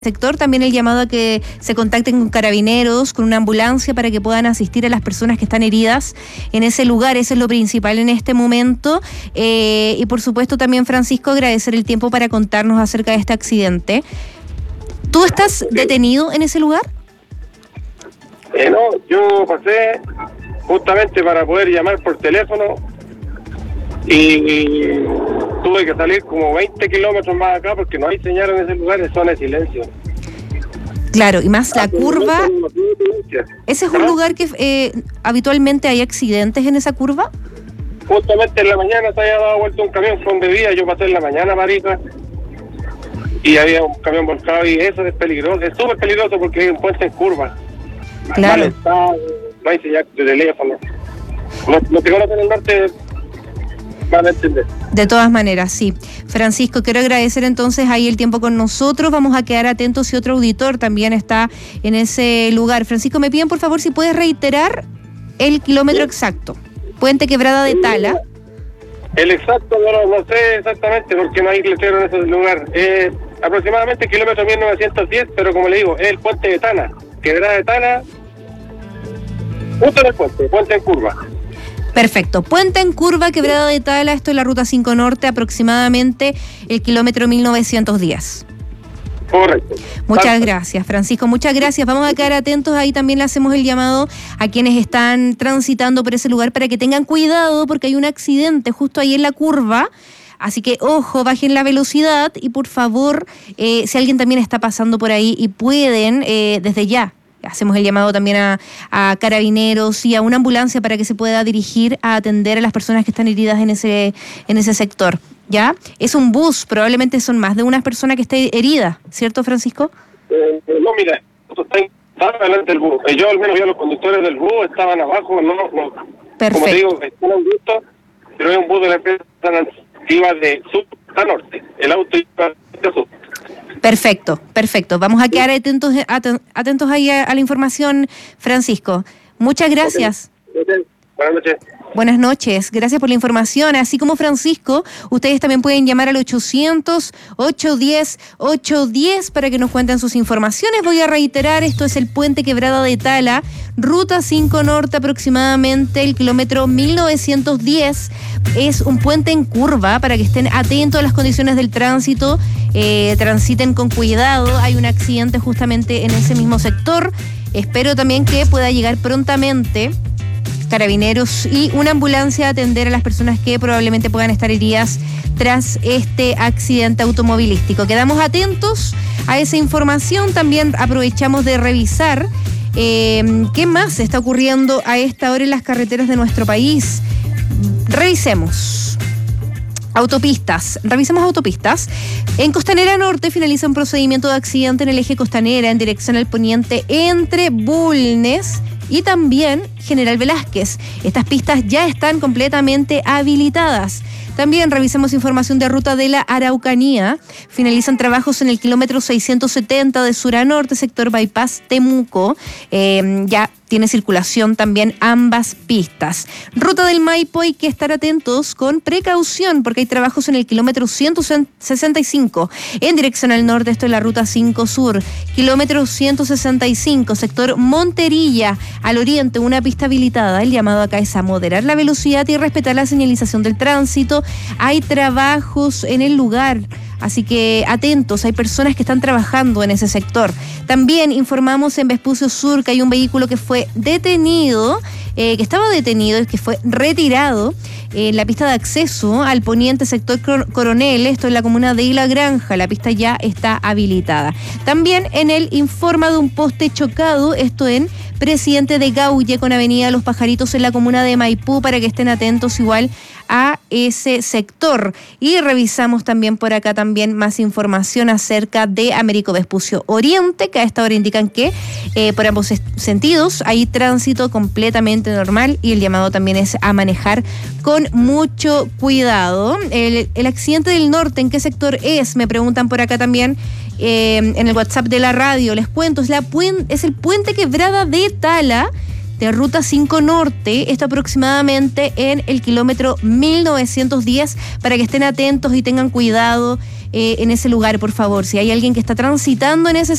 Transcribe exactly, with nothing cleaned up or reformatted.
sector, también el llamado a que se contacten con carabineros, con una ambulancia para que puedan asistir a las personas que están heridas en ese lugar. Eso es lo principal en este momento. Eh, y por supuesto también, Francisco, agradecer el tiempo para contarnos acerca de este accidente. ¿Tú estás detenido en ese lugar? Eh, no, yo pasé justamente para poder llamar por teléfono y tuve que salir como veinte kilómetros más acá porque no hay señal en ese lugar, es zona de silencio. Claro, y más la curva. ¿Ese es un lugar que eh, habitualmente hay accidentes en esa curva? Justamente en la mañana se había dado vuelta un camión con bebida, yo pasé en la mañana, Marita, y había un camión volcado y eso es peligroso, es súper peligroso porque hay un puente en curva. Claro. Está, no hay señal de teléfono. Los que conocen el norte van a entender. De todas maneras, sí. Francisco, quiero agradecer entonces ahí el tiempo con nosotros. Vamos a quedar atentos si otro auditor también está en ese lugar. Francisco, me piden por favor si puedes reiterar el kilómetro exacto. Puente Quebrada de Tala. El exacto no lo no sé exactamente porque no hay letrero en ese lugar. Eh, aproximadamente el kilómetro mil novecientos diez, pero como le digo, es el puente de Tala. Quebrada de Tala, justo en el puente, puente en curva. Perfecto. Puente en curva, Quebrada de Tala, esto es la ruta cinco Norte, aproximadamente el kilómetro mil novecientos diez. Correcto. Muchas Tanto. gracias, Francisco, muchas gracias. Vamos a quedar atentos, ahí también le hacemos el llamado a quienes están transitando por ese lugar para que tengan cuidado porque hay un accidente justo ahí en la curva. Así que, ojo, bajen la velocidad y por favor, eh, si alguien también está pasando por ahí y pueden, eh, desde ya, hacemos el llamado también a, a carabineros y a una ambulancia para que se pueda dirigir a atender a las personas que están heridas en ese en ese sector. ¿Ya? Es un bus, probablemente son más de una persona que esté herida, ¿cierto, Francisco? Eh, no, mira, estaba delante del bus. Eh, yo al menos vi a los conductores del bus, estaban abajo, no, no. Perfecto. Como te digo, están en gusto, pero es un bus de la empresa que iba de sur a norte. El auto iba de sur. Perfecto, perfecto. Vamos a quedar atentos, atentos ahí a, a la información, Francisco. Muchas gracias. Okay. Okay. Buenas noches. Buenas noches, gracias por la información. Así como Francisco, ustedes también pueden llamar al ochocientos, ochocientos diez, ochocientos diez para que nos cuenten sus informaciones. Voy a reiterar, esto es el puente Quebrada de Tala, ruta cinco Norte, aproximadamente el kilómetro mil novecientos diez. Es un puente en curva para que estén atentos a las condiciones del tránsito, eh, transiten con cuidado. Hay un accidente justamente en ese mismo sector. Espero también que pueda llegar prontamente carabineros y una ambulancia a atender a las personas que probablemente puedan estar heridas tras este accidente automovilístico. Quedamos atentos a esa información, también aprovechamos de revisar eh, qué más está ocurriendo a esta hora en las carreteras de nuestro país. Revisemos. Autopistas, revisemos autopistas. En Costanera Norte finaliza un procedimiento de accidente en el eje Costanera en dirección al poniente entre Bulnes y también General Velázquez. Estas pistas ya están completamente habilitadas. También revisemos información de ruta de la Araucanía. Finalizan trabajos en el kilómetro seiscientos setenta de sur a norte, sector Bypass Temuco. Eh, ya tiene circulación también ambas pistas. Ruta del Maipo, hay que estar atentos con precaución porque hay trabajos en el kilómetro ciento sesenta y cinco en dirección al norte, esto es la ruta cinco Sur. Kilómetro ciento sesenta y cinco, sector Monterilla, al oriente, una pista habilitada. El llamado acá es a moderar la velocidad y respetar la señalización del tránsito. Hay trabajos en el lugar, así que atentos, hay personas que están trabajando en ese sector. También informamos en Vespucio Sur que hay un vehículo que fue detenido, eh, que estaba detenido y que fue retirado en la pista de acceso al poniente sector Coronel, esto en la comuna de La Granja. La pista ya está habilitada. También en el informa de un poste chocado, esto en Presidente de Gaulle con Avenida Los Pajaritos en la comuna de Maipú, para que estén atentos igual a ese sector. Y revisamos también por acá también más información acerca de Américo Vespucio Oriente, que a esta hora indican que eh, por ambos sentidos hay tránsito completamente normal y el llamado también es a manejar con mucho cuidado. El, el accidente del norte, ¿en qué sector es? Me preguntan por acá también eh, en el WhatsApp de la radio. Les cuento, es, la puen- es el puente Quebrada de Tala, de ruta cinco Norte, esto aproximadamente en el kilómetro mil novecientos diez, para que estén atentos y tengan cuidado eh, en ese lugar, por favor. Si hay alguien que está transitando en ese